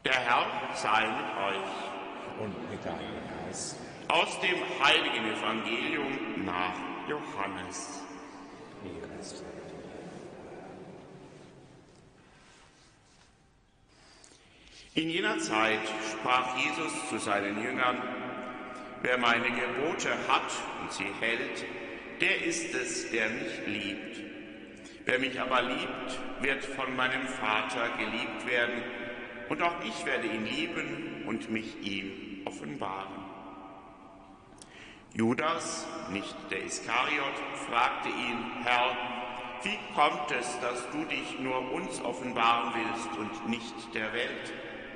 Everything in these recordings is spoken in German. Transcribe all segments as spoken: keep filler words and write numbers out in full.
Der Herr sei mit euch. Und mit deinem Geist. Aus dem heiligen Evangelium nach Johannes. In jener Zeit sprach Jesus zu seinen Jüngern: Wer meine Gebote hat und sie hält, der ist es, der mich liebt. Wer mich aber liebt, wird von meinem Vater geliebt werden, und auch ich werde ihn lieben und mich ihm offenbaren. Judas, nicht der Iskariot, fragte ihn: Herr, wie kommt es, dass du dich nur uns offenbaren willst und nicht der Welt?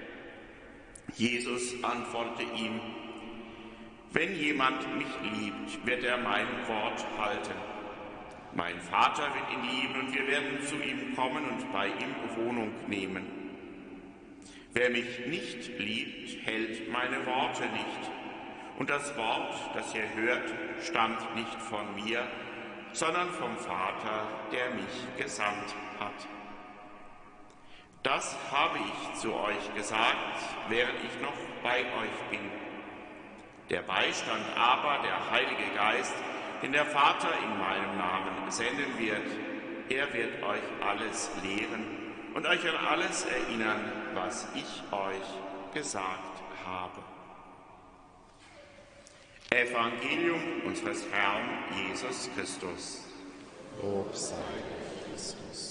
Jesus antwortete ihm: Wenn jemand mich liebt, wird er mein Wort halten. Mein Vater wird ihn lieben und wir werden zu ihm kommen und bei ihm Wohnung nehmen. Wer mich nicht liebt, hält meine Worte nicht. Und das Wort, das ihr hört, stammt nicht von mir, sondern vom Vater, der mich gesandt hat. Das habe ich zu euch gesagt, während ich noch bei euch bin. Der Beistand aber, der Heilige Geist, den der Vater in meinem Namen senden wird, er wird euch alles lehren und euch an alles erinnern, was ich euch gesagt habe. Evangelium unseres Herrn Jesus Christus. Lob sei Christus.